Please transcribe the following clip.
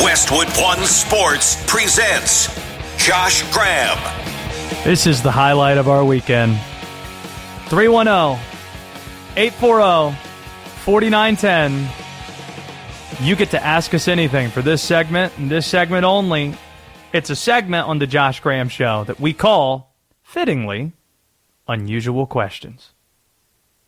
Westwood One Sports presents Josh Graham. This is the highlight of our weekend. 310-840-4910. You get to ask us anything for this segment and this segment only. It's a segment on the Josh Graham Show that we call, fittingly, Unusual Questions.